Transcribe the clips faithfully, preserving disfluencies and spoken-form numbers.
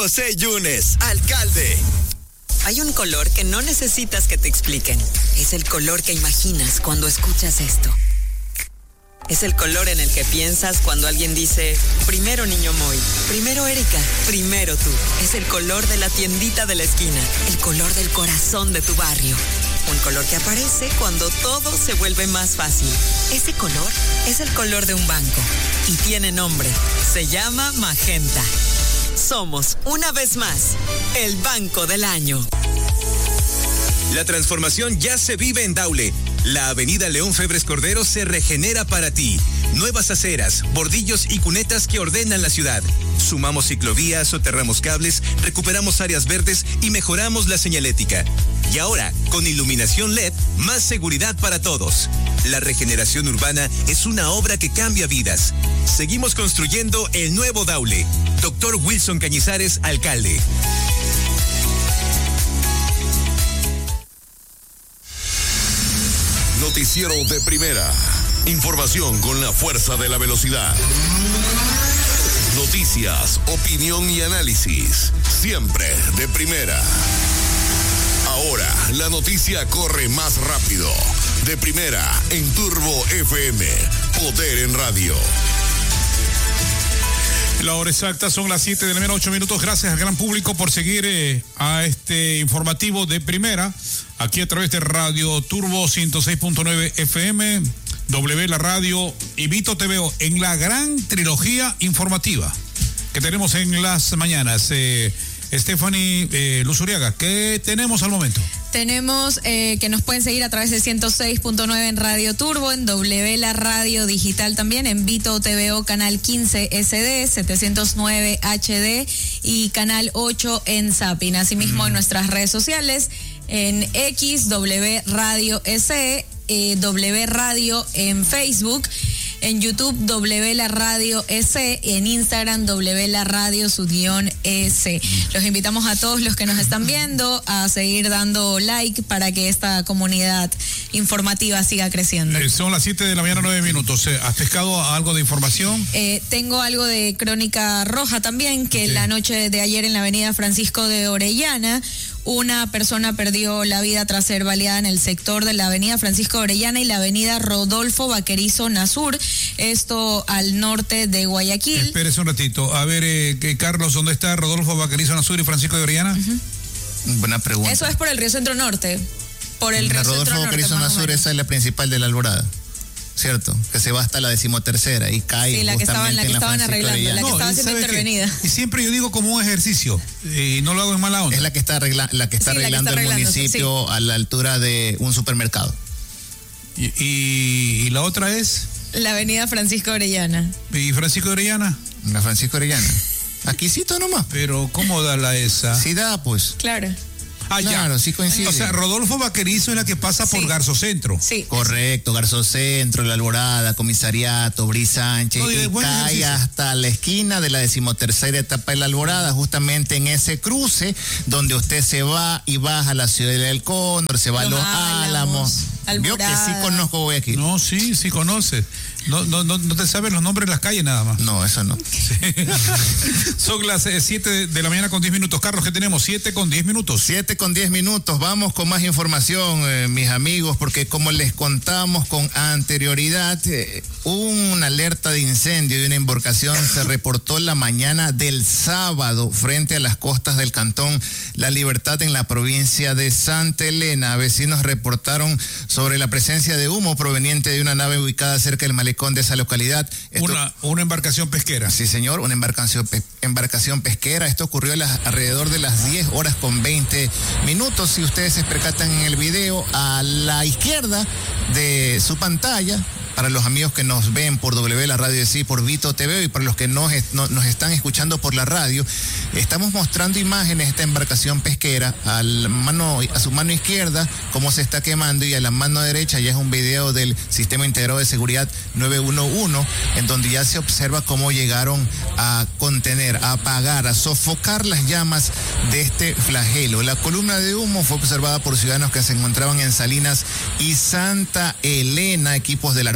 José Yunes, alcalde. Hay un color que no necesitas que te expliquen. Es el color que imaginas cuando escuchas esto. Es el color en el que piensas cuando alguien dice, primero Niño Moy, primero Erika, primero tú. Es el color de la tiendita de la esquina, el color del corazón de tu barrio. Un color que aparece cuando todo se vuelve más fácil. Ese color es el color de un banco y tiene nombre. Se llama Magenta. Somos, una vez más, el Banco del Año. La transformación ya se vive en Daule. La avenida León Febres Cordero se regenera para ti. Nuevas aceras, bordillos y cunetas que ordenan la ciudad. Sumamos ciclovías, soterramos cables, recuperamos áreas verdes y mejoramos la señalética. Y ahora, con iluminación L E D, más seguridad para todos. La regeneración urbana es una obra que cambia vidas. Seguimos construyendo el nuevo Daule. Doctor Wilson Cañizares, alcalde. Noticiero de primera. Información con la fuerza de la velocidad. Noticias, opinión y análisis. Siempre de primera. Ahora, la noticia corre más rápido. De primera, en Turbo F M. Poder en radio. La hora exacta son las siete de la mañana, ocho minutos. Gracias al gran público por seguir eh, a este informativo de primera, aquí a través de Radio Turbo ciento seis punto nueve F M, W La Radio y Vito T V O, en la gran trilogía informativa que tenemos en las mañanas. Eh, Stephanie eh, Luzuriaga, ¿qué tenemos al momento? Tenemos eh, que nos pueden seguir a través de ciento seis punto nueve en Radio Turbo, en W La Radio Digital también, en Vito T V O Canal quince S D, setecientos nueve H D y Canal ocho en Zapping. Asimismo mm. en nuestras redes sociales, en X, W Radio S, eh, W Radio en Facebook, en YouTube W La Radio S, en Instagram W La Radio su guión S. Los invitamos a todos los que nos están viendo a seguir dando like para que esta comunidad informativa siga creciendo. Eh, son las siete de la mañana, nueve minutos. ¿Has pescado algo de información? Eh, tengo algo de crónica roja también, que okay. La noche de ayer en la avenida Francisco de Orellana, una persona perdió la vida tras ser baleada en el sector de la avenida Francisco de Orellana y la avenida Rodolfo Vaquerizo Nasur, esto al norte de Guayaquil. Espérese un ratito. A ver, eh, Carlos, ¿dónde está Rodolfo Vaquerizo Nasur y Francisco de Orellana? Uh-huh. Buena pregunta. Eso es por el Río Centro Norte. Por el la Río Rodolfo Centro Vaquerizo Norte, Nasur, esa es la principal de la Alborada. ¿Cierto? Que se va hasta la decimotercera y cae. Sí, la que estaban, la que en la estaban arreglando, la que no, estaba siendo intervenida. Que, y siempre yo digo como un ejercicio, y no lo hago en mala onda. Es la que está, arregla, la que está sí, arreglando que está el municipio sí. a la altura de un supermercado. ¿Y, y, y la otra es? La avenida Francisco Orellana. ¿Y Francisco Orellana? La Francisco Orellana. Aquícito nomás. Pero ¿cómo da la esa? Sí da, pues. Claro. Ah, claro, ya. sí coincide. O sea, Rodolfo Vaquerizo es la que pasa sí. por Garzo Centro. Sí. Correcto, Garzo Centro, La Alborada, Comisariato, Bri Sánchez, no, y, y cae ejercicio. hasta la esquina de la decimotercera etapa de La Alborada, justamente en ese cruce donde usted se va y baja a la ciudad del Cóndor, se va a Los Álamos. Vio que sí conozco Guayaquil. No, sí, sí conoces. No, no, no, no te sabes los nombres de las calles nada más. No, eso no. Sí. Son las siete de la mañana con diez minutos. Carlos, ¿qué tenemos? siete con diez minutos. siete con diez minutos. Vamos con más información, eh, mis amigos, porque como les contamos con anterioridad, eh, una alerta de incendio y una embarcación se reportó la mañana del sábado frente a las costas del cantón La Libertad en la provincia de Santa Elena. Vecinos reportaron sobre la presencia de humo proveniente de una nave ubicada cerca del malecón de esa localidad. Esto, una, una embarcación pesquera. Sí, señor, una embarcación, pe, embarcación pesquera. Esto ocurrió a las, alrededor de las diez horas con veinte minutos. Si ustedes se percatan en el video, a la izquierda de su pantalla, para los amigos que nos ven por W La Radio sí, por Vito T V O, y para los que nos, no, nos están escuchando por la radio, estamos mostrando imágenes de esta embarcación pesquera. A, la mano, a su mano izquierda cómo se está quemando, y a la mano derecha ya es un video del Sistema Integrado de Seguridad nueve uno uno, en donde ya se observa cómo llegaron a contener, a apagar, a sofocar las llamas de este flagelo. La columna de humo fue observada por ciudadanos que se encontraban en Salinas y Santa Elena. Equipos de la Armada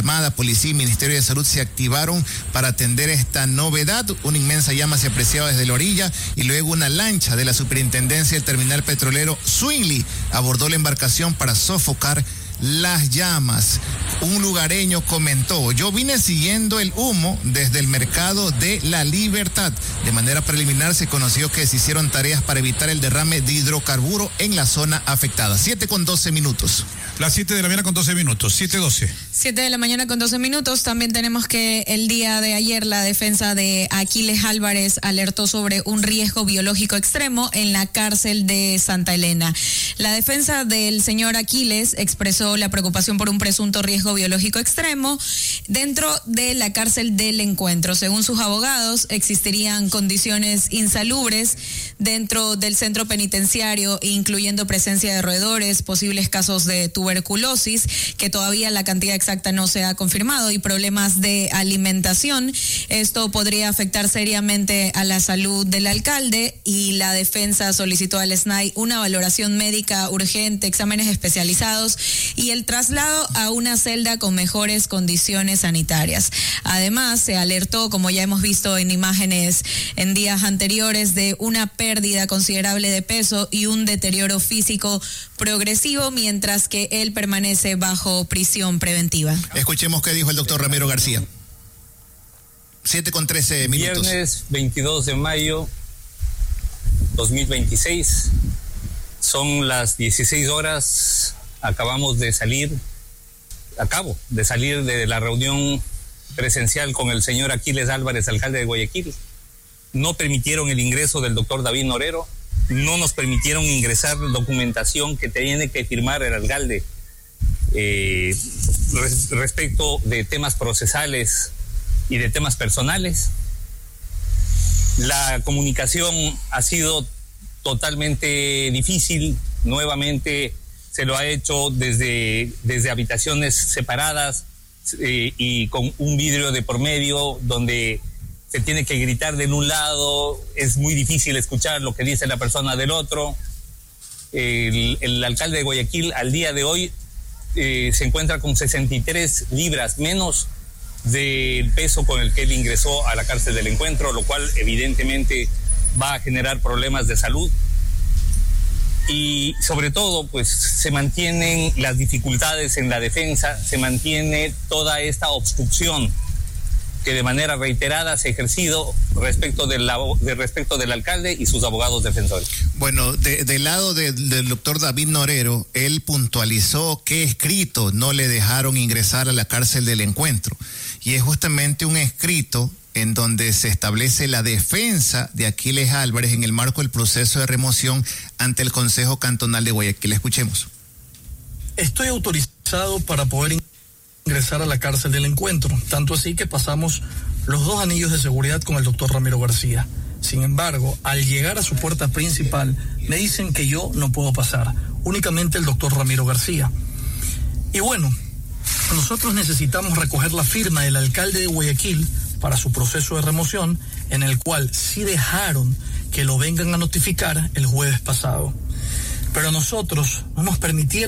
Armada, Policía y Ministerio de Salud se activaron para atender esta novedad. Una inmensa llama se apreciaba desde la orilla y luego una lancha de la Superintendencia del Terminal Petrolero Swingley abordó la embarcación para sofocar las llamas. Un lugareño comentó: yo vine siguiendo el humo desde el mercado de La Libertad. De manera preliminar se conoció que se hicieron tareas para evitar el derrame de hidrocarburo en la zona afectada. siete con doce minutos. Las siete de la mañana con doce minutos, siete doce. siete de la mañana con doce minutos. También tenemos que el día de ayer la defensa de Aquiles Álvarez alertó sobre un riesgo biológico extremo en la cárcel de Santa Elena. La defensa del señor Aquiles expresó la preocupación por un presunto riesgo biológico extremo dentro de la cárcel del Encuentro. Según sus abogados, existirían condiciones insalubres dentro del centro penitenciario, incluyendo presencia de roedores, posibles casos de tuberculosis, que todavía la cantidad exacta no se ha confirmado, y problemas de alimentación. Esto podría afectar seriamente a la salud del alcalde, y la defensa solicitó al S N A I una valoración médica urgente, exámenes especializados y el traslado a una celda con mejores condiciones sanitarias. Además, se alertó, como ya hemos visto en imágenes en días anteriores, de una pérdida considerable de peso y un deterioro físico progresivo, mientras que él permanece bajo prisión preventiva. Escuchemos qué dijo el doctor Ramiro García. siete con trece minutos. Viernes veintidós de mayo dos mil veintiséis. Son las dieciséis horas. Acabamos de salir, acabo de salir de la reunión presencial con el señor Aquiles Álvarez, alcalde de Guayaquil. No permitieron el ingreso del doctor David Norero, no nos permitieron ingresar documentación que tiene que firmar el alcalde eh, res, respecto de temas procesales y de temas personales. La comunicación ha sido totalmente difícil. Nuevamente se lo ha hecho desde, desde habitaciones separadas eh, y con un vidrio de por medio, donde se tiene que gritar de un lado, es muy difícil escuchar lo que dice la persona del otro. El, el alcalde de Guayaquil al día de hoy eh, se encuentra con sesenta y tres libras menos del peso con el que él ingresó a la cárcel del Encuentro, lo cual evidentemente va a generar problemas de salud. Y sobre todo, pues se mantienen las dificultades en la defensa, se mantiene toda esta obstrucción que de manera reiterada se ha ejercido respecto del, de respecto del alcalde y sus abogados defensores. Bueno, de, del lado de, del doctor David Norero, él puntualizó qué escrito no le dejaron ingresar a la cárcel del Encuentro. Y es justamente un escrito en donde se establece la defensa de Aquiles Álvarez en el marco del proceso de remoción ante el Consejo Cantonal de Guayaquil. Escuchemos. Estoy autorizado para poder ingresar a la cárcel del Encuentro, tanto así que pasamos los dos anillos de seguridad con el doctor Ramiro García. Sin embargo, al llegar a su puerta principal, me dicen que yo no puedo pasar, únicamente el doctor Ramiro García. Y bueno, nosotros necesitamos recoger la firma del alcalde de Guayaquil para su proceso de remoción, en el cual sí dejaron que lo vengan a notificar el jueves pasado. Pero nosotros no nos permitieron